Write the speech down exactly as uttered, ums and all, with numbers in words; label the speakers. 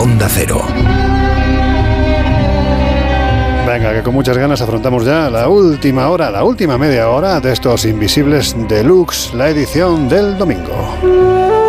Speaker 1: Onda Cero.
Speaker 2: Venga, que con muchas ganas afrontamos ya la última hora, la última media hora de estos Invisibles Deluxe, la edición del domingo.